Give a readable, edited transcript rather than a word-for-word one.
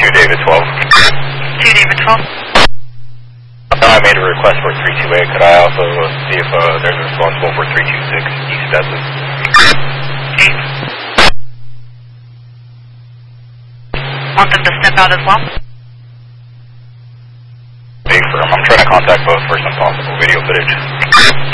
David 12. 2 David 12. I made a request for 328. Could I also see if there's a responsible for 326 East Desmond? 8. Want them to step out as well? Big firm. I'm trying to contact both for some possible video footage.